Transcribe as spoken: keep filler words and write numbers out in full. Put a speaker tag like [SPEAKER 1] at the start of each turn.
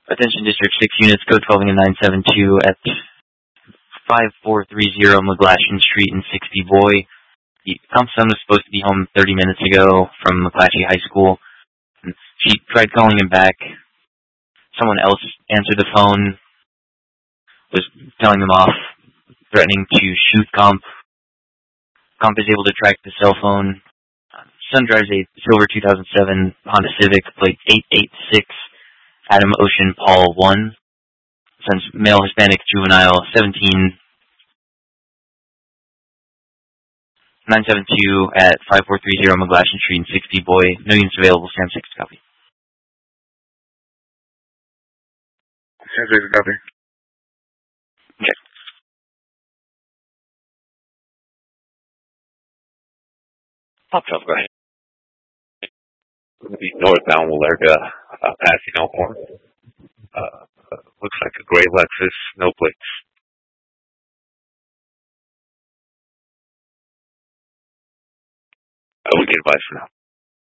[SPEAKER 1] Attention District six units, code twelve and nine seven two at five four three zero McGlashan Street in sixty Boy. The comp son was supposed to be home thirty minutes ago from McClatchy High School. She tried calling him back. Someone else answered the phone, was telling them off, threatening to shoot Comp. Comp is able to track the cell phone. Son drives a silver two thousand seven Honda Civic, plate eight eight six, Adam Ocean Paul one. Son's male Hispanic juvenile, seventeen nine seven two at five four three zero McGlashan Street in sixty Boy. No units available. Sam six copy.
[SPEAKER 2] Sam six copy.
[SPEAKER 1] Okay.
[SPEAKER 3] Pop twelve, go ahead. Going to be northbound Willarga, uh, passing Elkhorn. Uh, uh, looks like a gray Lexus, no plates. Uh, we can advise for now.